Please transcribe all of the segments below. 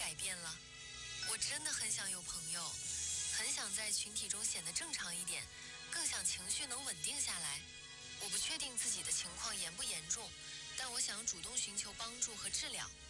改变了。我真的很想有朋友，很想在群体中显得正常一点，更想情绪能稳定下来。我不确定自己的情况严不严重，但我想主动寻求帮助和治疗。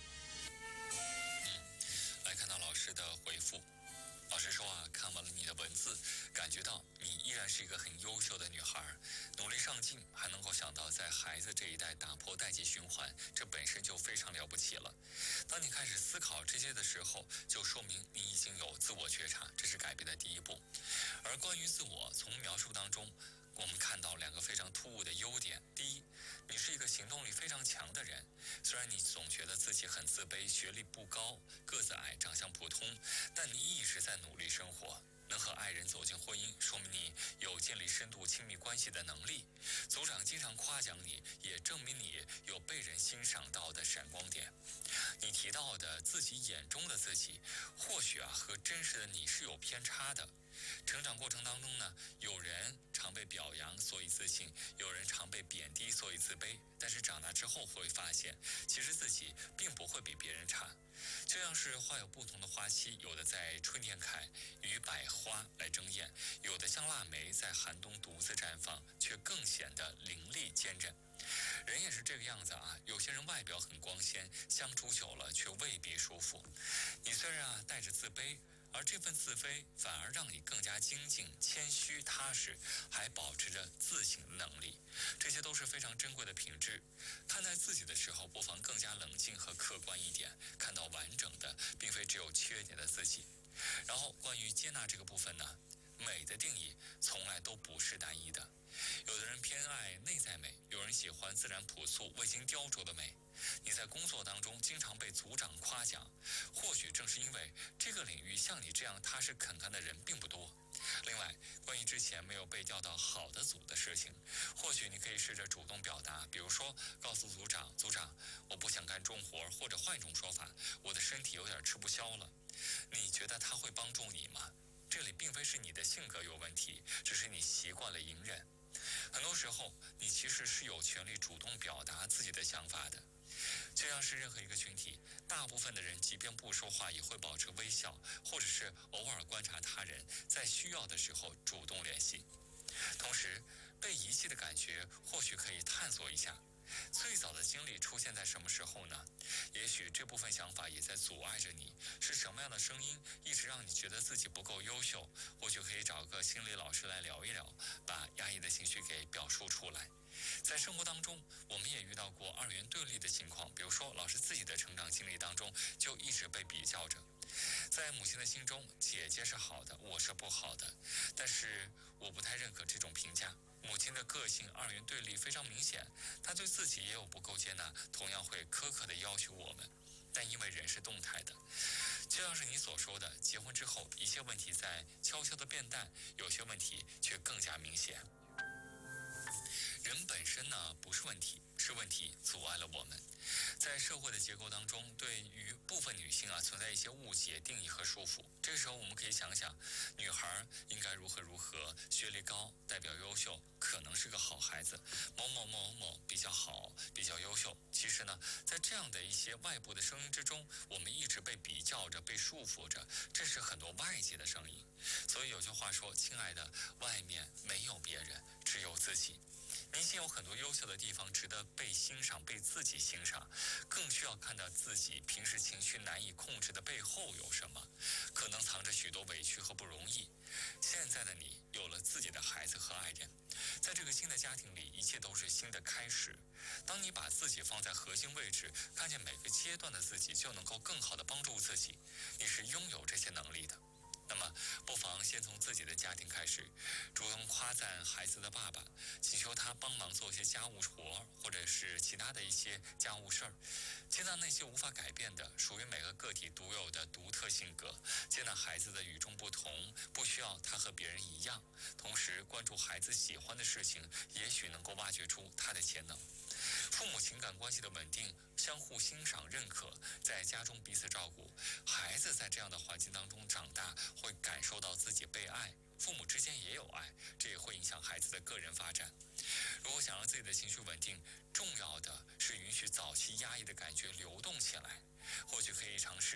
来看到老师的回复。老师说看完了你的文字，感觉到你依然是一个很优秀的女孩，努力上进，还能够想到在孩子这一代打破代际循环，这本身就非常了不起了。当你开始思考这些的时候，就说明你已经有自我觉察，这是改变的第一步。而关于自我，从描述当中我们看到2个非常突兀的优点。第一，你是一个行动力非常强的人，虽然你总觉得自己很自卑，学历不高，个子矮，长相普通，但你一直在努力生活，能和爱人走进婚姻，说明你有建立深度亲密关系的能力。组长经常夸奖你，也证明你有被人欣赏到的闪光点。你提到的自己眼中的自己，或许和真实的你是有偏差的。成长过程当中呢，有人常被表扬，所以自信；有人常被贬低，所以自卑。但是长大之后会发现，其实自己并不会比别人差。就像是花有不同的花期，有的在春天开，与百花来争艳；有的像腊梅在寒冬独自绽放，却更显得凌厉坚韧。人也是这个样子有些人外表很光鲜，相处久了却未必舒服。你虽然带着自卑，而这份自卑反而让你更加精进、谦虚、踏实，还保持着自省的能力，这些都是非常珍贵的品质。看待自己的时候，不妨更加冷静和客观一点，看到完整的，并非只有缺点的自己。然后关于接纳这个部分呢，美的定义从来都不是单一的，有的人偏爱内在美，有人喜欢自然朴素、未经雕琢的美。你在工作当中经常被组长夸奖，或许正是因为这个领域像你这样踏实肯干的人并不多。另外，关于之前没有被调到好的组的事情，或许你可以试着主动表达，比如说告诉组长，我不想干重活，或者换一种说法，我的身体有点吃不消了。你觉得他会帮助你吗？这里并非是你的性格有问题，只是你习惯了隐忍。很多时候，你其实是有权利主动表达自己的想法的。就像是任何一个群体，大部分的人即便不说话也会保持微笑，或者是偶尔观察他人，在需要的时候主动联系。同时，被遗弃的感觉或许可以探索一下，最早的经历出现在什么时候呢？也许这部分想法也在阻碍着你，是什么样的声音一直让你觉得自己不够优秀？或许可以找个心理老师来聊一聊，把压抑的情绪给表述出来。在生活当中，我们也遇到过二元对立的情况，比如说老师自己的成长经历当中就一直被比较着。在母亲的心中，姐姐是好的，我是不好的，但是我不太认可这种评价。母亲的个性二元对立非常明显，她对自己也有不够接纳，同样会苛刻地要求我们。但因为人是动态的，就像是你所说的，结婚之后一切问题在悄悄地变淡，有些问题却更加明显。人本身呢不是问题，是问题阻碍了我们。在社会的结构当中，对于部分女性存在一些误解、定义和束缚。这个时候我们可以想想，女孩应该如何，学历高代表优秀，可能是个好孩子，某某比较好，比较优秀。其实呢，在这样的一些外部的声音之中，我们一直被比较着，被束缚着，这是很多外界的声音。所以有句话说，亲爱的，外面没有别人，只有自己。明星有很多优秀的地方，值得被欣赏，被自己欣赏，更需要看到自己平时情绪难以控制的背后有什么，可能藏着许多委屈和不容易。现在的你有了自己的孩子和爱人，在这个新的家庭里，一切都是新的开始。当你把自己放在核心位置，看见每个阶段的自己，就能够更好地帮助自己。你是拥有这些能力的。那么不妨先从自己的家庭开始，主动夸赞孩子的爸爸，请求他帮忙做些家务活，或者是其他的一些家务事儿。接纳那些无法改变的，属于每个个体独有的独特性格，接纳孩子的与众不同，不需要他和别人一样。同时关注孩子喜欢的事情，也许能够挖掘出他的潜能。父母情感关系的稳定，相互欣赏认可，在家中彼此照顾，孩子在这样的环境当中长大，会感受到自己被爱，父母之间也有爱，这也会影响孩子的个人发展。如果想让自己的情绪稳定，重要的是允许早期压抑的感觉流动起来，或许可以尝试